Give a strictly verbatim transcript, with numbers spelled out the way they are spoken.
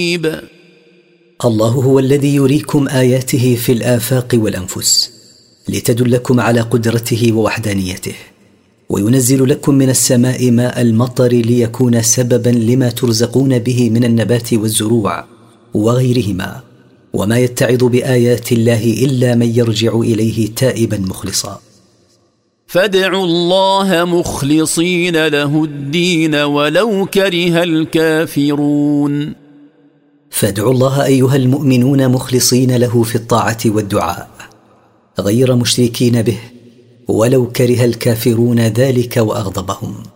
الله هو الذي يريكم آياته في الآفاق والأنفس لتدلكم على قدرته ووحدانيته، وينزل لكم من السماء ماء المطر ليكون سببا لما ترزقون به من النبات والزروع وغيرهما، وما يتعظ بآيات الله إلا من يرجع إليه تائبا مخلصا. فادعوا الله مخلصين له الدين ولو كره الكافرون. فادعوا الله أيها المؤمنون مخلصين له في الطاعة والدعاء غير مشركين به ولو كره الكافرون ذلك وأغضبهم.